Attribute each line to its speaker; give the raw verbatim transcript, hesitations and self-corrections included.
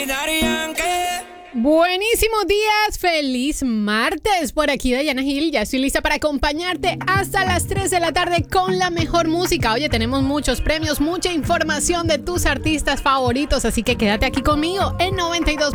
Speaker 1: Buenísimos días, feliz martes. Por aquí Dayana Gil, ya estoy lista para acompañarte hasta las tres de la tarde con la mejor música. Oye, tenemos muchos premios, mucha información de tus artistas favoritos, así que quédate aquí conmigo en noventa y dos